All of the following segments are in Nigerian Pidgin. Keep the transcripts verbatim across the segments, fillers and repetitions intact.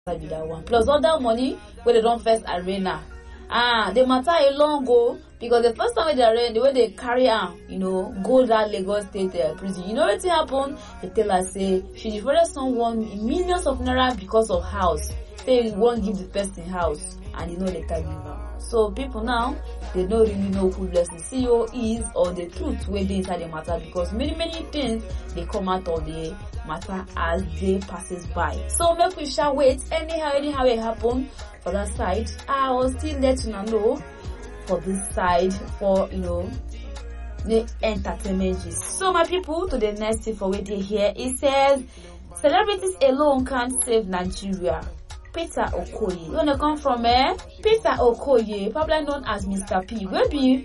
be that one. Plus other money where they don't first arena. Ah, the matter a long go because the first time when they arena, the way they carry on, you know, go that Lagos State uh, prison. You know what happened? They tell her say she defrauded someone millions of naira because of house. Say you won't give the person house, and you know they can give her. So people now they don't really know who Blessing C E O is or the truth where they inside the matter because many many things they come out of the matter as day passes by. So make we shall wait anyhow anyhow it happen for that side. I will still let you know for this side for you know the entertainment gist. So my people, to the next thing for waiting here, it says celebrities alone can't save Nigeria. Peter Okoye. You wanna come from eh? Peter Okoye, probably known as Mister P, will be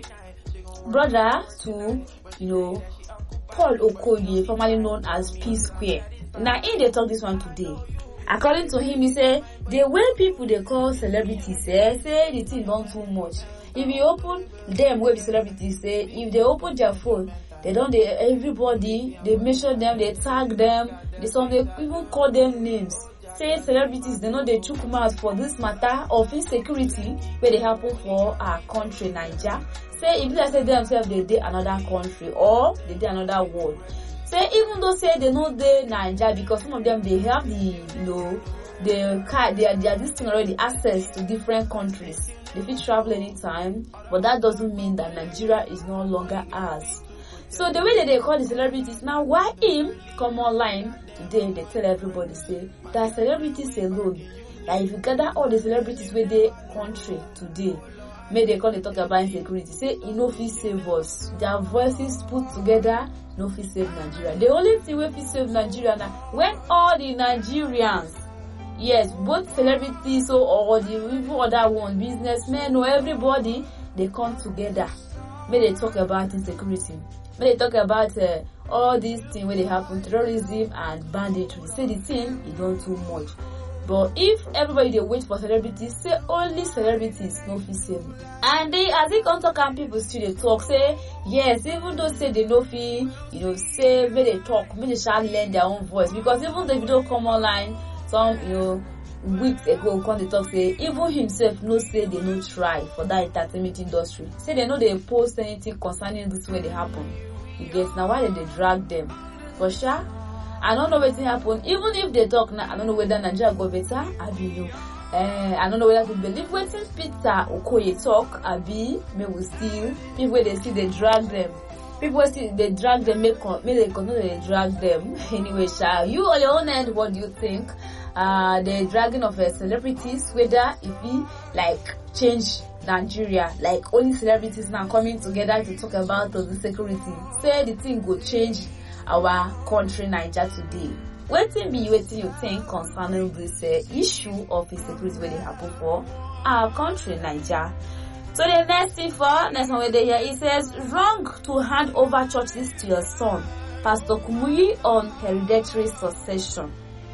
brother to you know Paul Okoye, formerly known as P Square. Now in they talk this one today. According to him, he say the way people they call celebrities eh, say the thing not too much. If you open them where the celebrities say if they open their phone, they don't they everybody they mention them, they tag them, they some they even call them names. Say celebrities they know they took mouth for this matter of insecurity where they happen for our country Nigeria. Say if they say themselves they did another country or they did another world. Say even though say they know they Nigeria because some of them they have the you know the car they are they are this thing already access to different countries. They fit travel anytime, but that doesn't mean that Nigeria is no longer ours. So the way that they call the celebrities now, why him come online today? They tell everybody say that celebrities alone. Like if you gather all the celebrities with the country today, may they call they talk about insecurity. Say you know fit save us. Their voices put together, no fit save Nigeria. The only thing we fit save Nigeria now when all the Nigerians, yes, both celebrities so or the even other ones, businessmen or everybody, they come together. May they talk about insecurity. May they talk about uh, all these things where they happen, terrorism and banditry. Say the thing is not too much. But if everybody they wait for celebrities, say only celebrities no fit save. And they as they come talk and people still they talk, say yes, even though say they no fit, you know, say when they talk, when they shall learn their own voice. Because even though if you don't come online, some you know weeks ago come they talk say even himself no say they no try for that entertainment industry. Say they know they post anything concerning this way they happen. You get now why did they drag them? For sure. I don't know what happen. Even if they talk now, I don't know whether Nigeria go better. I don't know. Uh, I don't know whether to believe what Peter Okoye talk. I be may we still people where they see they drag them. People see they drag them, make may they continue they drag them. Anyway, shall you on your own end? What do you think? Uh, the dragging of uh, celebrities, whether it be like change Nigeria, like only celebrities now coming together to talk about the security. Say the thing go change our country Nigeria today. Waiting be waiting you think concerning this uh, issue of insecurity where they happen for our country Nigeria. So the next thing for next one where they here it says wrong to hand over churches to your son. Pastor Kumuyi on hereditary succession.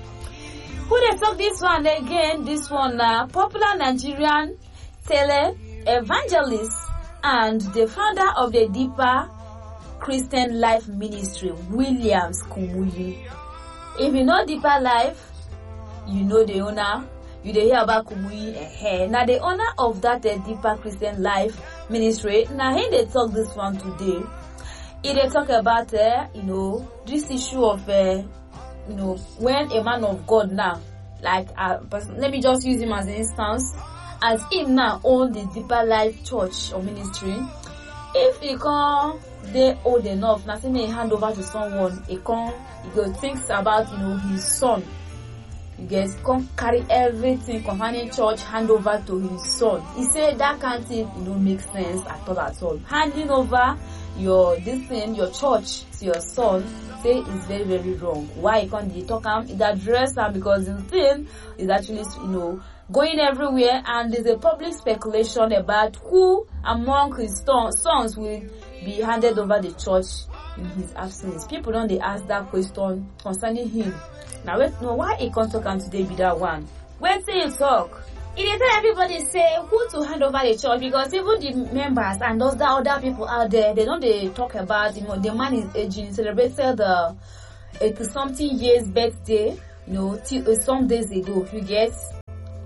Who they talk this one again? This one uh, popular Nigerian tele evangelist and the founder of the Deeper Christian Life Ministry, Williams Kumuyi. If you know Deeper Life, you know the owner. You dey hear about Kumuyi. Eh, now the owner of that uh, Deeper Christian Life Ministry. Now he they talk this one today. He they talk about uh, you know this issue of uh, you know when a man of God now, like uh, let me just use him as an instance, as him now own the Deeper Life Church or ministry. If he can they old enough, nothing may hand over to someone, he can he go thinks about you know his son. You guys come carry everything concerning church, hand over to his son. He said that can't you know make sense at all at all. Handing over your this thing, your church to your son, say is very very wrong. Why you can't you talk him? It address him because the thing is actually you know going everywhere, and there's a public speculation about who among his sons will be handed over the church in his absence. People don't they ask that question concerning him. Now wait, know why he can't talk and today be that one. When say you talk, it is tell everybody say who to hand over the church because even the members and those the other people out there, they don't they talk about you know the man is aging, celebrated the eighty something years birthday, you know, till uh, some days ago. You get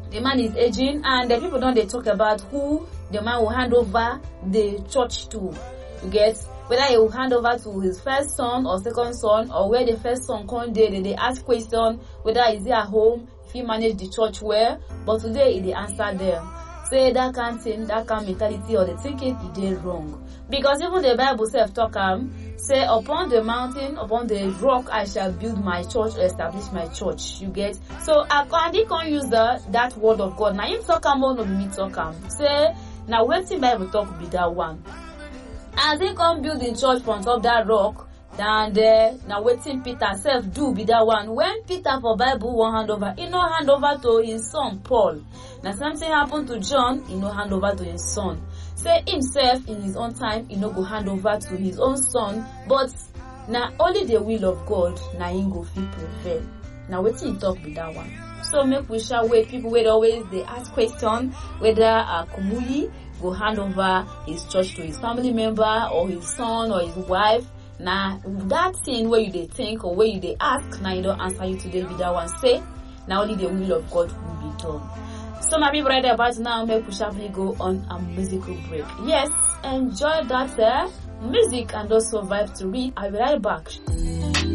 the man is aging, and the people don't they talk about who the man will hand over the church to. You get, whether he will hand over to his first son or second son, or where the first son come there, they, they ask question whether is he at home, if he manage the church well. But today they answer them, say that kind thing, that kind mentality or the thinking it did wrong. Because even the Bible self talk um say, upon the mountain, upon the rock I shall build my church, or establish my church. You get, so I can't, can't use the, that word of God. Now him talk am or no be me talk am. Say now wetin Bible talk be that one. As they come build the church on top that rock, and uh, now wetin Peter self do be that one. When Peter for Bible won't hand over, he no hand over to his son Paul. Now something happened to John, he no hand over to his son. Say himself in his own time, he no go hand over to his own son, but now only the will of God now him go fit prevail. Now wetin he talk be that one. So make we shall wait. People wait always they ask question whether uh, Kumuyi go hand over his church to his family member or his son or his wife. Now that thing where you they think or where you they ask, now you don't answer you today be that one. Say now only the will of God will be done. So my people right about now, make we shall go on a musical break. Yes, enjoy that uh, music and also vibe to read. I'll be right back.